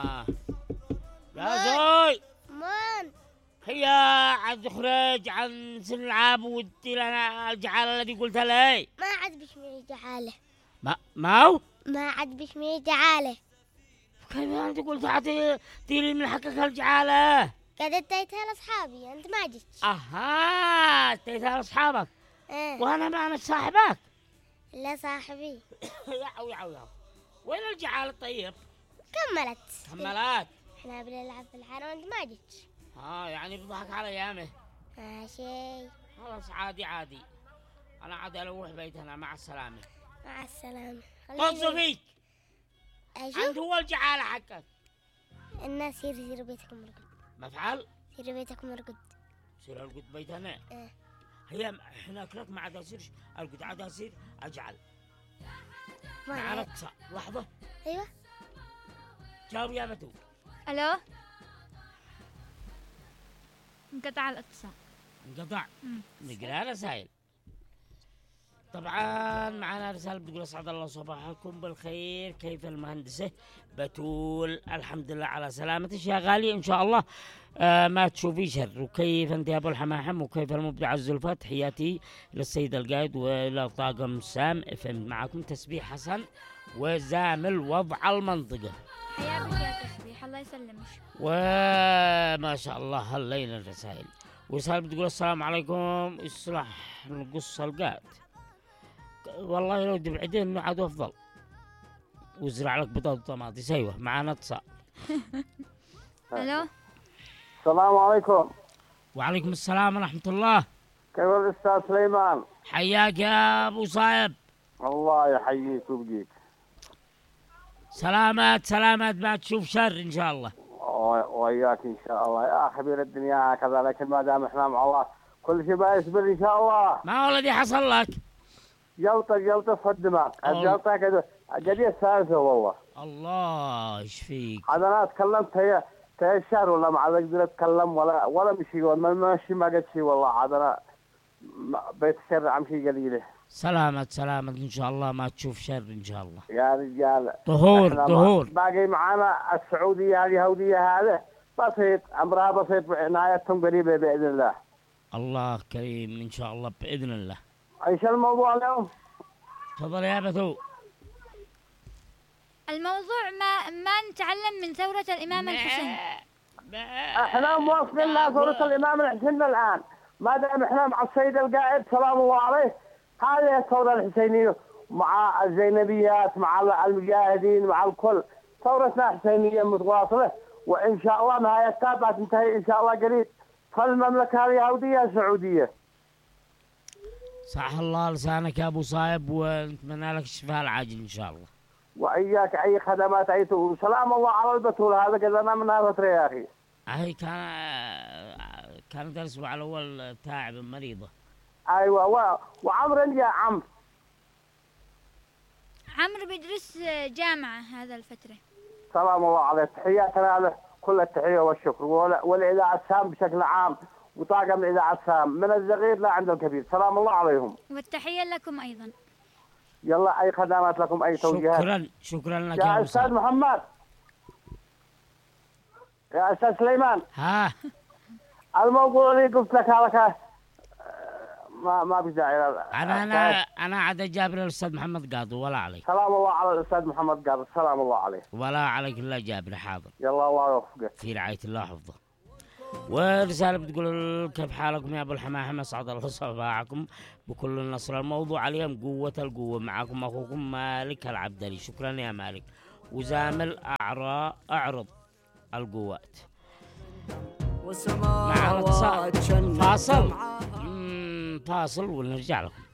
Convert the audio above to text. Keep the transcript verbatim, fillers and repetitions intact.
يا زوي من هيا عاد تخرج عن سنلعب ودي لنا الجعالة الذي قلت لي. ما عاد بشمي جعاله. ما ما هو ما عاد بشمي جعاله. كيف أنت قلت عاد تيلي من حقك الجعالة؟ قد اديتها لاصحابي انت ما جيت. اها اديتها لاصحابك. ايه وانا ما انا صاحبك. لا صاحبي. يعو يعو يعو. وين الجعالة طيب؟ كملت. كملات. احنا بنلعب في الحارة وانت ما جيت. ها يعني بضحك على ايامه. ماشي. خلاص عادي عادي. انا عاد اروح بيتنا مع السلامة. مع السلامة. طز فيك. ايش؟ انت هو الجعالة حقك. الناس سير سير بيتكم مرقد. مفعل؟ سير بيتكم مرقد. سير القد بيتنا. ايه. هي احنا اكلك ما عاد اصير القد عاد اصير اجعل. ما معنا عليك. اتصال لحظة. ايوه. جاوب يا بتو. الو، انقطع الاتصال. انقطع. مم. نقرا رسائل. طبعا معنا رسالة بتقول اسعد الله صباحكم بالخير، كيف المهندسة بتول؟ الحمد لله على سلامتك يا غالي ان شاء الله. آه ما تشوفي شر. وكيف انت يا ابو الحماحم؟ وكيف المبدع الزلفة؟ تحياتي للسيد القائد والى طاقم سام افهم. معكم تسبيح حسن وزامل وضع المنطقة. حياك يا تسبيح، الله يسلمك. وما شاء الله هلينا الرسائل. ورسالة بتقول السلام عليكم، اصلح القصة القائد. والله لو تبعدين انه عاد افضل. وازرع لك بطاطا وطماطيس. ايوه معانا اتصال. الو، السلام عليكم. وعليكم السلام ورحمة الله. كيف الأستاذ سليمان؟ حياك يا ابو صايب. الله يحييك ويبقيك. سلامات سلامات ما تشوف شر ان شاء الله. و- وياك إن شاء الله يا خبير الدنيا هكذا، لكن ما دام إحنا مع الله كل شيء بيصبر إن شاء الله. ما هو الذي حصل لك؟ جلطة جلطة في الدماغ، الله. الجلطة كذا قضية ثالثة والله. الله يشفيك. هذا أنا تكلمت هي هي الشهر ولا ما عاد أقدر أتكلم ولا ولا مشي ولا ماشي ما قد شيء والله. هذا أنا ما- بيتسرع عن شيء قليله. سلامات سلامات ان شاء الله ما تشوف شر ان شاء الله. يا رجال طهور إحنا طهور. باقي معانا السعودية اليهودية هذا بسيط، أمرها بسيط عنايتهم قريبة بإذن الله. الله كريم ان شاء الله باذن الله. ايش الموضوع اليوم؟ تفضل يا بتو. الموضوع ما ما نتعلم من ثورة الإمام الحسين. احنا موافقين لها ثورة الامام الحسين الان، ما دام احنا مع السيد القائد سلام الله عليه. هذه الثورة الحسينية مع الزينبيات مع المجاهدين مع الكل. ثورتنا حسينية متواصلة وان شاء الله نهايتها تنتهي ان شاء الله قريب. فالمملكة اليهودية السعودية. صح الله لسانك يا ابو صايب ونتمنى لك الشفاء العاجل ان شاء الله. واياك اي خدمات اي تو- سلام الله على البتول هذا كذا انا من فترة يا اخي. هي كان كانت الاسبوع الاول تعب مريضه. ايوه و... وعمر يا عمرو. عمرو بيدرس جامعة هذا الفترة. سلام الله عليه، تحياتنا له كل التحية والشكر وال- والإذاعة السام بشكل عام وطاقم الإذاعة السام من الصغير لا عند الكبير. سلام الله عليهم. والتحية لكم أيضا. يلا أي خدمات لكم أي توجيهات. شكرا شكرا لك يا يا ابو أستاذ صايب. محمد، يا أستاذ سليمان، ها الموضوع اللي قلت لك هذا ما ما بداعي. انا انا انا عاد جابر الاستاذ محمد قاضي ولا عليك. سلام الله على الأستاذ محمد قادر. سلام الله عليه. ولا عليك الا جابر. حاضر يلا الله يوفقك. في رعايه الله وحفظه. ورسالة بتقول كيف حالكم يا أبو الحماحم؟ أسعد الله صباحكم بكل النصر. الموضوع اليوم قوة القوة. معكم أخوكم مالك العبدلي. شكرا يا مالك. وزامل أعرى أعرض القوات. معنا اتصال. فاصل. مم، فاصل ونرجع لكم.